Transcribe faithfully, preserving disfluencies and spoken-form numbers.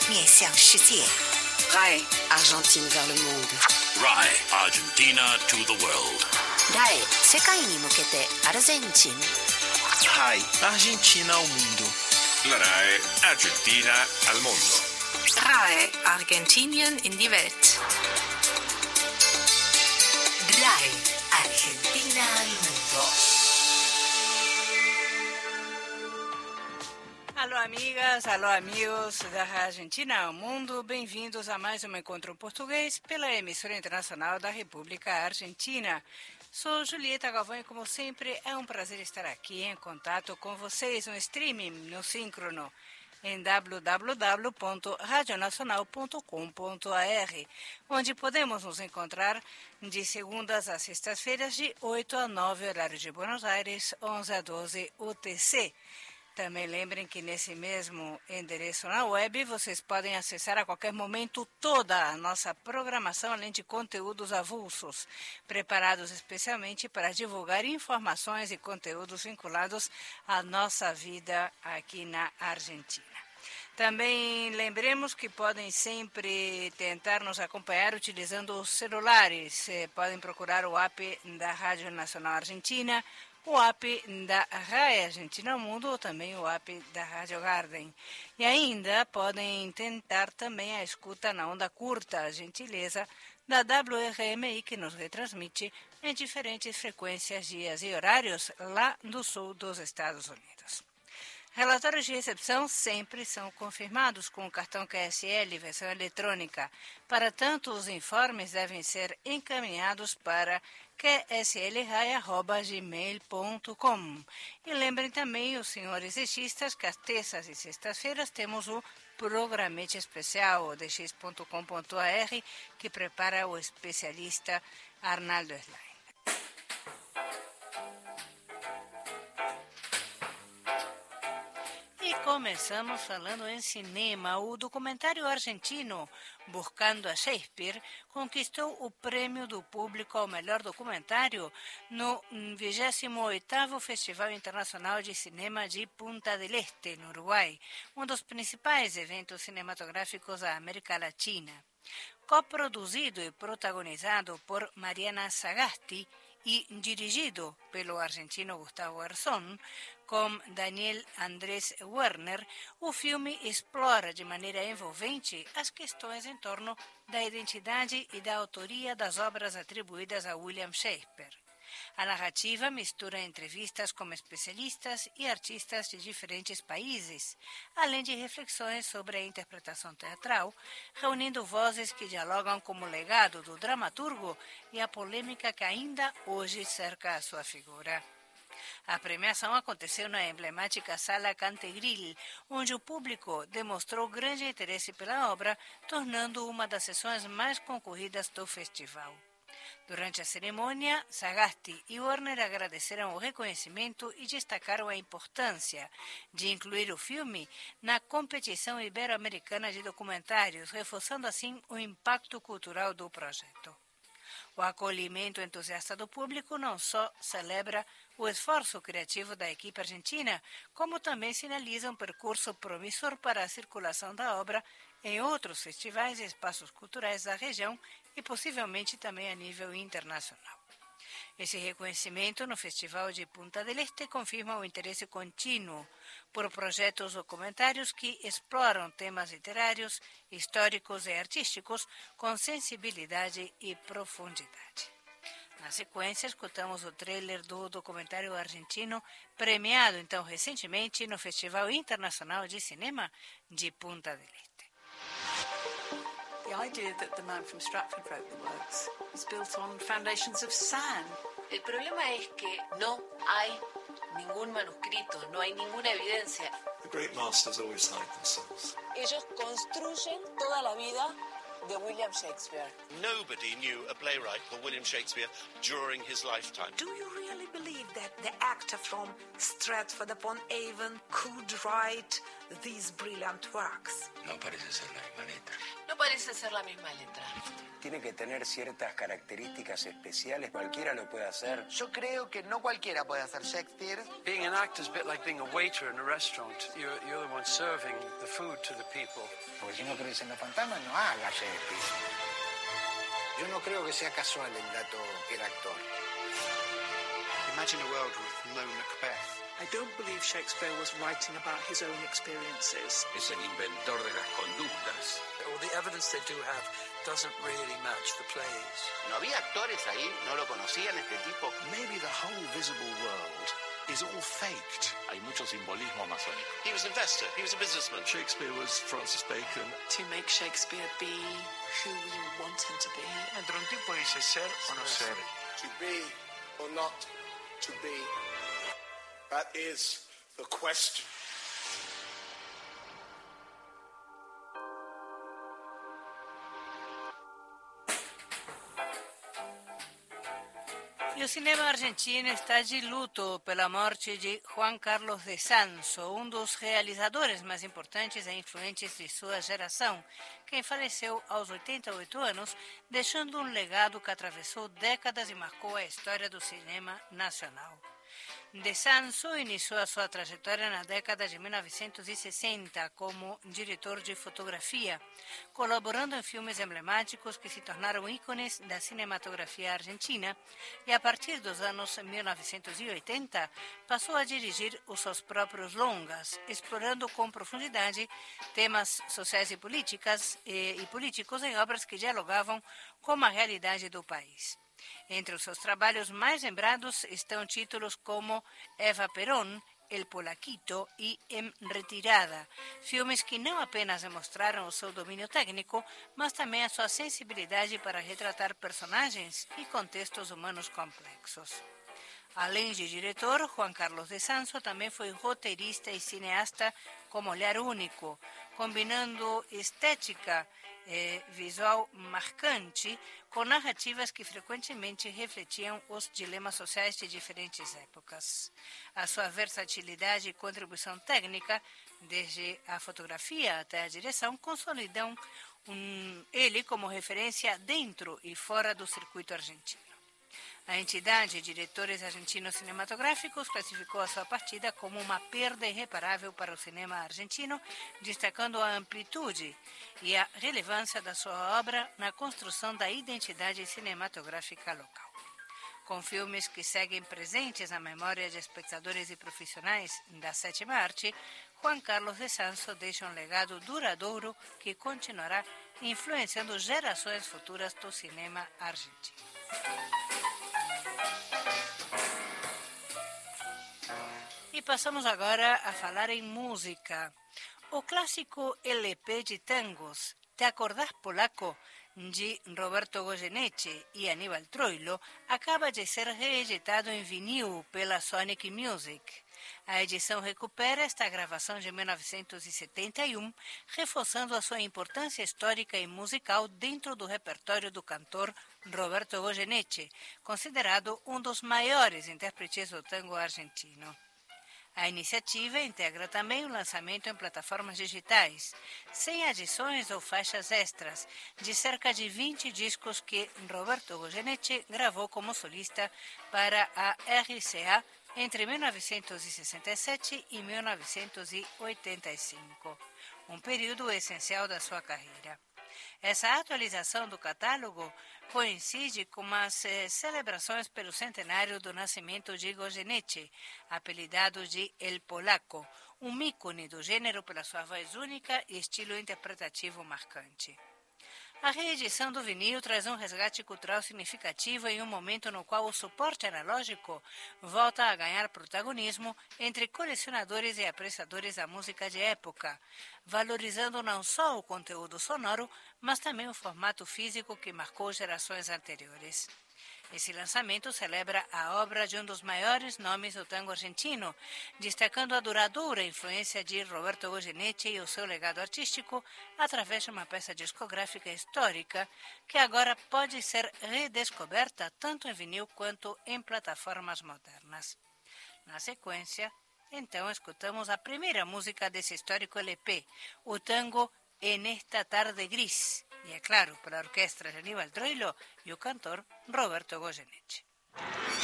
面向世界。 R A I, Argentine vers le monde. R A I, Argentina to the world. R A I、世界に向けてアルゼンチン。 R A I, Argentina ao mundo. La R A I, Argentina al mundo. R A I, Argentinien in die Welt. R A I, Argentina al mundo. Alô, amigas, alô, amigos da Argentina ao mundo. Bem-vindos a mais um encontro em português pela emissora internacional da República Argentina. Sou Julieta Galvão e, como sempre, é um prazer estar aqui em contato com vocês no streaming, no síncrono, em w w w ponto radio nacional ponto com ponto a r, onde podemos nos encontrar de segundas a sextas-feiras, de oito a nove, horário de Buenos Aires, onze a doze U T C. Também lembrem que nesse mesmo endereço na web vocês podem acessar a qualquer momento toda a nossa programação, além de conteúdos avulsos, preparados especialmente para divulgar informações e conteúdos vinculados à nossa vida aqui na Argentina. Também lembremos que podem sempre tentar nos acompanhar utilizando os celulares. Podem procurar o app da Rádio Nacional Argentina, o app da R A I Argentina ao Mundo ou também o app da Rádio Garden. E ainda podem tentar também a escuta na onda curta, a gentileza da W R M I, que nos retransmite em diferentes frequências, dias e horários lá do sul dos Estados Unidos. Relatórios de recepção sempre são confirmados com o cartão Q S L, versão eletrônica. Para tanto, os informes devem ser encaminhados para q s l r a i arroba gmail ponto com. E lembrem também, os senhores existas, que às terças e sextas-feiras temos o programete especial, o d x ponto com ponto a r, que prepara o especialista Arnaldo Slay. E começamos falando em cinema. O documentário argentino Buscando a Shakespeare conquistou o prêmio do público ao melhor documentário no vigésimo oitavo Festival Internacional de Cinema de Punta del Este, no Uruguai, um dos principais eventos cinematográficos da América Latina. Coproduzido e protagonizado por Mariana Sagasti e dirigido pelo argentino Gustavo Garzón, com Daniel Andrés Werner, o filme explora de maneira envolvente as questões em torno da identidade e da autoria das obras atribuídas a William Shakespeare. A narrativa mistura entrevistas com especialistas e artistas de diferentes países, além de reflexões sobre a interpretação teatral, reunindo vozes que dialogam com o legado do dramaturgo e a polêmica que ainda hoje cerca a sua figura. A premiação aconteceu na emblemática Sala Cantegril, onde o público demonstrou grande interesse pela obra, tornando uma das sessões mais concorridas do festival. Durante a cerimônia, Sagasti e Werner agradeceram o reconhecimento e destacaram a importância de incluir o filme na competição ibero-americana de documentários, reforçando assim o impacto cultural do projeto. O acolhimento entusiasta do público não só celebra o esforço criativo da equipe argentina, como também sinaliza um percurso promissor para a circulação da obra em outros festivais e espaços culturais da região e possivelmente também a nível internacional. Esse reconhecimento no Festival de Punta del Este confirma o interesse contínuo por projetos documentários que exploram temas literários, históricos e artísticos com sensibilidade e profundidade. Na sequência, escutamos o trailer do documentário argentino premiado, então, recentemente no Festival Internacional de Cinema de Punta del Este. The idea that the man from Stratford wrote the works is built on foundations of sand. El problema es que no hay ningún manuscrito, no hay ninguna evidencia. The great masters always hide themselves. Ellos construyen toda la vida de William Shakespeare. Nobody knew a playwright called William Shakespeare during his lifetime. Do you really believe that the actor from Stratford upon Avon could write these brilliant works. No parece ser la misma letra. No parece ser la misma letra. Tiene que tener ciertas características especiales, cualquiera lo puede hacer. Yo creo que no cualquiera puede hacer Shakespeare. Being an actor is a bit like being a waiter in a restaurant. You're, you're the one serving the food to the people. Porque si no crees en los fantasmas, no haga Shakespeare. Yo no creo que sea casual el dato que era actor. Imagine a world with no Macbeth. I don't believe Shakespeare was writing about his own experiences. Es el inventor de las conductas. All the evidence they do have doesn't really match the plays. ¿No había actores ahí? ¿No lo conocían este tipo? Maybe the whole visible world is all faked. Hay mucho simbolismo masónico. He was an investor. He was a businessman. Shakespeare was Francis Bacon. To make Shakespeare be who you want him to be. Entre un tipo dice ser o no ser. To be or not to be. That is the question. E o cinema argentino está de luto pela morte de Juan Carlos de Sanso, um dos realizadores mais importantes e influentes de sua geração, quem faleceu aos oitenta e oito anos, deixando um legado que atravessou décadas e marcou a história do cinema nacional. De Sanso iniciou a sua trajetória na década de mil novecentos e sessenta como diretor de fotografia, colaborando em filmes emblemáticos que se tornaram ícones da cinematografia argentina, e a partir dos anos mil novecentos e oitenta passou a dirigir os seus próprios longas, explorando com profundidade temas sociais e políticas e, e políticos em obras que dialogavam com a realidade do país. Entre os seus trabalhos mais lembrados estão títulos como Eva Perón, El Polaquito e Em Retirada, filmes que não apenas demonstraram o seu domínio técnico, mas também a sua sensibilidade para retratar personagens e contextos humanos complexos. Além de diretor, Juan Carlos de Sanso também foi roteirista e cineasta com olhar único, combinando estética eh, visual marcante com narrativas que frequentemente refletiam os dilemas sociais de diferentes épocas. A sua versatilidade e contribuição técnica, desde a fotografia até a direção, consolidam um, ele como referência dentro e fora do circuito argentino. A entidade Diretores Argentinos Cinematográficos classificou a sua partida como uma perda irreparável para o cinema argentino, destacando a amplitude e a relevância da sua obra na construção da identidade cinematográfica local. Com filmes que seguem presentes na memória de espectadores e profissionais da sétima arte, Juan Carlos de Sanso deixa um legado duradouro que continuará influenciando gerações futuras do cinema argentino. E passamos agora a falar em música. O clássico L P de tangos, Te acordás polaco, de Roberto Goyeneche e Aníbal Troilo, acaba de ser reeditado em vinil pela Sonic Music. A edição recupera esta gravação de mil novecentos e setenta e um, reforçando a sua importância histórica e musical dentro do repertório do cantor Roberto Goyeneche, considerado um dos maiores intérpretes do tango argentino. A iniciativa integra também o lançamento em plataformas digitais, sem adições ou faixas extras, de cerca de vinte discos que Roberto Goyeneche gravou como solista para a R C A entre mil novecentos e sessenta e sete e mil novecentos e oitenta e cinco, um período essencial da sua carreira. Essa atualização do catálogo coincide com as eh, celebrações pelo centenário do nascimento de Goyeneche, apelidado de El Polaco, um ícone do gênero pela sua voz única e estilo interpretativo marcante. A reedição do vinil traz um resgate cultural significativo em um momento no qual o suporte analógico volta a ganhar protagonismo entre colecionadores e apreciadores da música de época, valorizando não só o conteúdo sonoro, mas também o formato físico que marcou gerações anteriores. Esse lançamento celebra a obra de um dos maiores nomes do tango argentino, destacando a duradoura influência de Roberto Goyeneche e o seu legado artístico através de uma peça discográfica histórica que agora pode ser redescoberta tanto em vinil quanto em plataformas modernas. Na sequência, Então escutamos a primeira música desse histórico L P, o tango En esta tarde gris, e é claro, pela orquestra de Aníbal Troilo e o cantor Roberto Goyeneche.